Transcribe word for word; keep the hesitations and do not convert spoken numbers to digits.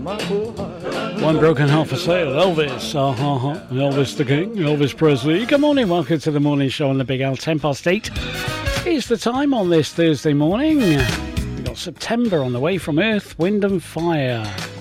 One broken heart for sale. Elvis, uh, uh, uh, Elvis the King, Elvis Presley. Good morning, welcome to the morning show on the Big L. Ten past eight is the time on this Thursday morning. We've got September on the way from Earth, Wind and Fire.